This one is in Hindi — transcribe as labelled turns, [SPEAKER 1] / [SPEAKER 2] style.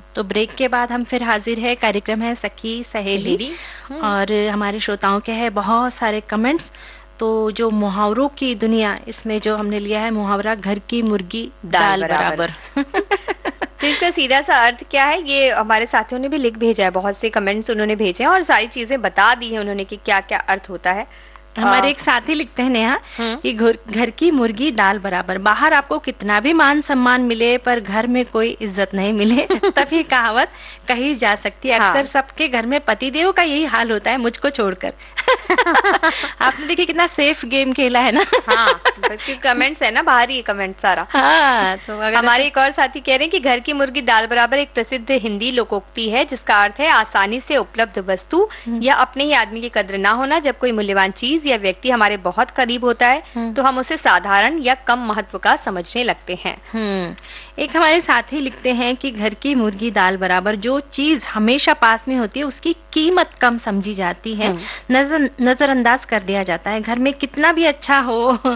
[SPEAKER 1] तो ब्रेक के बाद हम फिर हाजिर है, कार्यक्रम है सखी सहेली। और हमारे श्रोताओं के हैं बहुत सारे कमेंट्स। तो जो मुहावरों की दुनिया, इसमें जो हमने लिया है मुहावरा, घर की मुर्गी दाल बराबर।
[SPEAKER 2] तो इसका सीधा सा अर्थ क्या है, ये हमारे साथियों ने भी लिख भेजा है, बहुत से कमेंट्स उन्होंने भेजे हैं और सारी चीजें बता दी है उन्होंने कि क्या क्या अर्थ होता है।
[SPEAKER 1] हमारे एक साथी लिखते हैं नेहा कि घर की मुर्गी दाल बराबर। बाहर आपको कितना भी मान सम्मान मिले पर घर में कोई इज्जत नहीं मिले तभी कहावत कही जा सकती है। अक्सर सबके घर में पतिदेव का यही हाल होता है, मुझको छोड़कर। आपने देखिए कितना सेफ गेम खेला है ना।
[SPEAKER 2] हाँ, कमेंट्स है ना, बाहर ही कमेंट सारा।
[SPEAKER 1] हाँ, तो
[SPEAKER 2] हमारे एक और साथी कह रहे हैं कि घर की मुर्गी दाल बराबर एक प्रसिद्ध हिंदी लोकोक्ति है जिसका अर्थ है आसानी से उपलब्ध वस्तु या अपने ही आदमी की कद्र ना होना। जब कोई मूल्यवान चीज या व्यक्ति हमारे बहुत करीब होता है तो हम उसे साधारण या कम महत्व का समझने लगते हैं।
[SPEAKER 1] एक हमारे साथी लिखते हैं कि घर की मुर्गी दाल बराबर, जो चीज हमेशा पास में होती है उसकी कीमत कम समझी जाती है, नजरअंदाज कर दिया जाता है। घर में कितना भी अच्छा हो